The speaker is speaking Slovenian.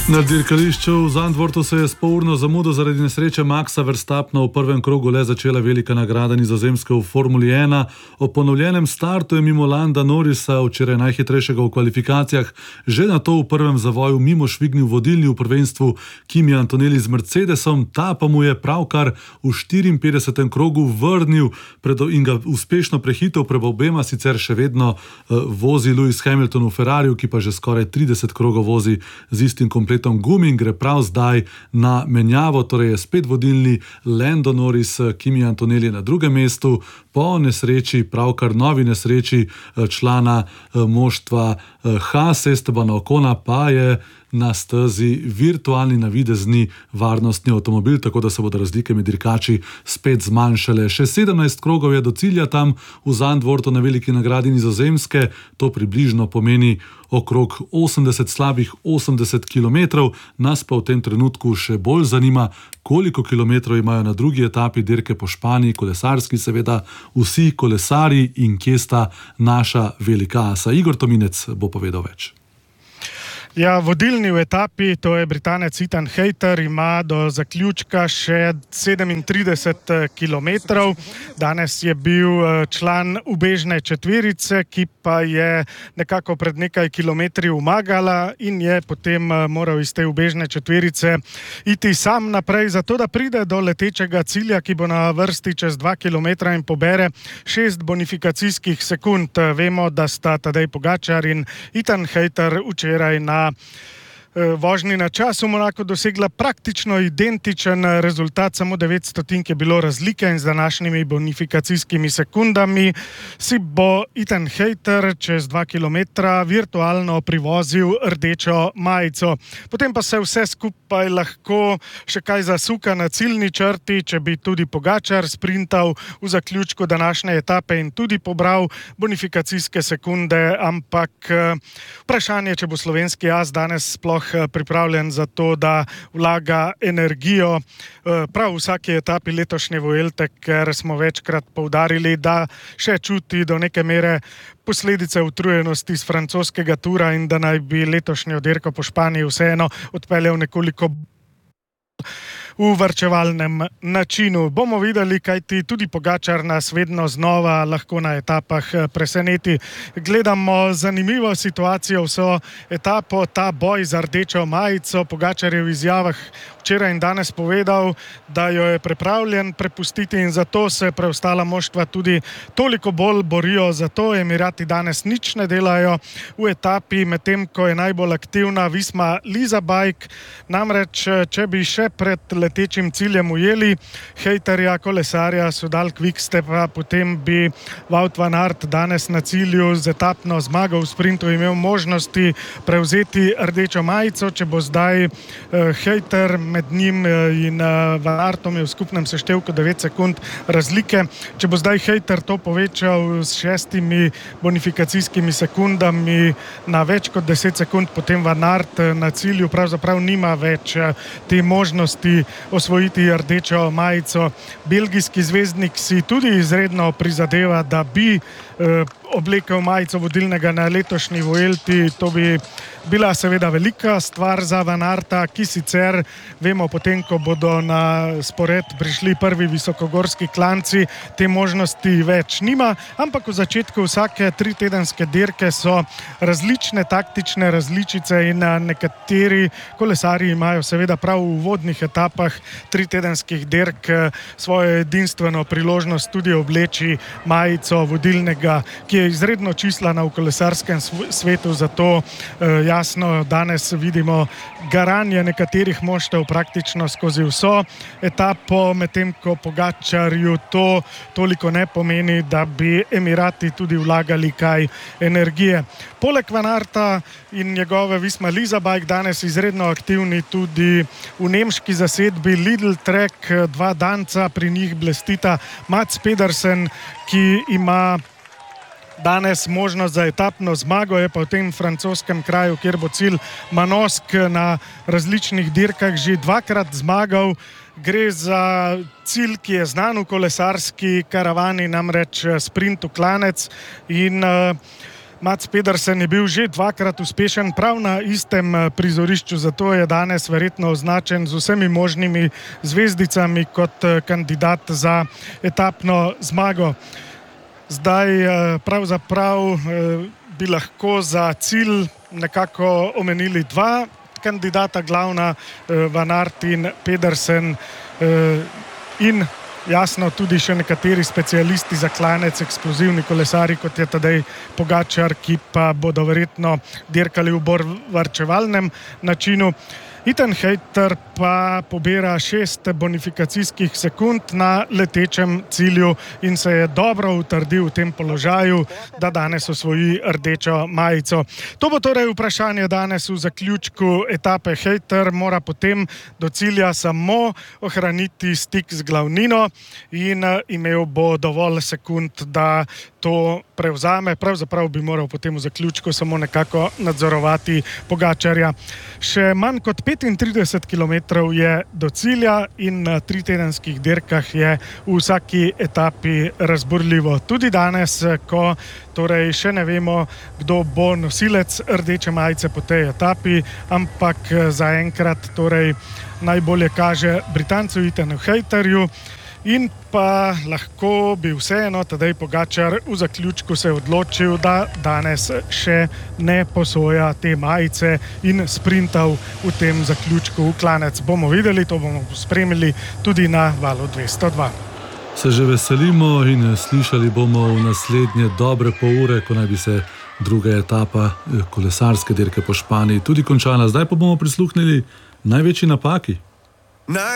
Na dirkališču v Zandvoortu se je s polurno zamudo zaradi nesreče Maxa Verstappna v prvem krogu le začela velika nagrada Nizozemske v Formuli 1. O ponovljenem startu je mimo Landa Norrisa, včeraj najhitrejšega v kvalifikacijah, že nato v prvem zavoju mimo švignil vodilni v prvenstvu Kimi Antonelli z Mercedesom, ta pa mu je pravkar v 54. krogu vrnil in ga uspešno prehitel pred obema, sicer še vedno vozi Lewis Hamilton v Ferrariju, ki pa že skoraj 30 krogov vozi z istim kompletom gumi in gre prav zdaj na menjavo, torej je spet vodilni Lando Norris, Kimi Antonelli na drugem mestu, po nesreči, pravkar novi nesreči člana moštva Haas, Estebana Ocona, pa je na stezi virtualni navidezni varnostni avtomobil, tako da se bodo razlike med dirkači spet zmanjšale. Še 17 krogov je do cilja tam v Zandvoortu na veliki nagradi Nizozemske, to približno pomeni okrog 80, slabih 80 kilometrov. Nas pa v tem trenutku še bolj zanima, koliko kilometrov imajo na drugi etapi dirke po Španiji, kolesarski seveda, vsi kolesari in kje sta naša velika asa. Igor Tominec bo povedal več. Ja, vodilni v etapi, to je Britanec Ethan Hayter, ima do zaključka še 37 kilometrov. Danes je bil član ubežne četverice, ki pa je nekako pred nekaj kilometri umagala in je potem moral iz te ubežne četverice iti sam naprej, zato da pride do letečega cilja, ki bo na vrsti čez 2 kilometra in pobere 6 bonifikacijskih sekund. Vemo, da sta Tadej Pogačar in Ethan Hayter včeraj na vožnji na čas v Monaku dosegla praktično identičen rezultat, samo 9 stotink je bilo razlike in z današnjimi bonifikacijskimi sekundami si bo Ethan Hayter čez 2 kilometra virtualno privozil rdečo majico. Potem pa se vse skupaj lahko še kaj zasuka na ciljni črti, če bi tudi Pogačar sprintal v zaključku današnje etape in tudi pobral bonifikacijske sekunde, ampak vprašanje, če bo slovenski as danes sploh pripravljen za to, da vlaga energijo prav v vsaki etapi letošnje Vuelte, ker smo večkrat poudarili, da še čuti do neke mere posledice utrujenosti z francoskega tura in da naj bi letošnjo dirko po Španiji vseeno odpeljal nekoliko v varčevalnem načinu. Bomo videli, kajti tudi Pogačar nas vedno znova lahko na etapah preseneti. Gledamo zanimivo situacijo vso etapo, ta boj za rdečo majico. Pogačar je v izjavah včeraj in danes povedal, da jo je pripravljen prepustiti in zato se preostala moštva tudi toliko bolj borijo. Zato Emirati danes nič ne delajo v etapi, medtem ko je najbolj aktivna Visma Leasebike. Namreč, če bi še pred letečim ciljem ujeli Hayterja, kolesarja Soudal Quickstepa, potem bi Wout van Aert danes na cilju z etapno zmago v sprintu imel možnosti prevzeti rdečo majico. Če bo zdaj Hayter med njim in Van Aertom je v skupnem seštevku 9 sekund razlike. Če bo zdaj Hayter to povečal s 6 bonifikacijskimi sekundami na več kot 10 sekund, potem Van Aert na cilju pravzaprav nima več te možnosti osvojiti rdečo majico. Belgijski zvezdnik si tudi izredno prizadeva, da bi oblekel majico vodilnega na letošnji Vuelti. To bi bila seveda velika stvar za Van Aerta, ki sicer vemo potem, ko bodo na spored prišli prvi visokogorski klanci, te možnosti več nima, ampak v začetku vsake 3-tedenske dirke so različne taktične različice in nekateri kolesarji imajo seveda prav v uvodnih etapah 3-tedenskih dirk svojo edinstveno priložnost tudi obleči majico vodilnega, ki je izredno čislana v kolesarskem svetu, zato jasno danes vidimo garanje nekaterih moštev praktično skozi vso etapo, medtem ko Pogačarju to toliko ne pomeni, da bi Emirati tudi vlagali kaj energije. Poleg Van Aerta in njegove Visma Leasebike danes izredno aktivni tudi v nemški zasedbi Lidl Trek, 2 danca, pri njih blestita Mats Pedersen, ki ima danes možnost za etapno zmago, je pa v tem francoskem kraju, kjer bo cilj Manosque, na različnih dirkah že 2-krat zmagal. Gre za cilj, ki je znan v kolesarski karavani, namreč sprint v klanec in Mats Pedersen je bil že dvakrat uspešen prav na istem prizorišču, zato je danes verjetno označen z vsemi možnimi zvezdicami kot kandidat za etapno zmago. Zdaj pravzaprav bi lahko za cilj nekako omenili dva kandidata glavna, Van Aert in Pedersen, in jasno tudi še nekateri specialisti za klanec, eksplozivni kolesari, kot je Tadej Pogačar, ki pa bodo verjetno dirkali v bolj varčevalnem načinu. Ethan Hayter pa pobira 6 bonifikacijskih sekund na letečem cilju in se je dobro utrdil v tem položaju, da danes osvoji rdečo majico. To bo torej vprašanje danes v zaključku etape. Hayter mora potem do cilja samo ohraniti stik z glavnino in imel bo dovolj sekund, da to prevzame. Pravzaprav bi moral potem v zaključku samo nekako nadzorovati Pogačarja. Še manj kot 35 kilometrov je do cilja in na 3-tedenskih dirkah je v vsaki etapi razburljivo. Tudi danes, ko torej še ne vemo, kdo bo nosilec rdeče majice po tej etapi, ampak zaenkrat torej najbolje kaže Britancu Ethanu Hayterju. In pa lahko bi vseeno Tadej Pogačar v zaključku se odločil, da danes še ne posoja te majice in sprintal v tem zaključku v klanec. Bomo videli, to bomo spremljali tudi na Valu 202. Se že veselimo in slišali bomo v naslednje dobre pol ure, ko naj bi se druga etapa kolesarske dirke po Španiji tudi končala. Zdaj pa bomo prisluhnili največji napaki.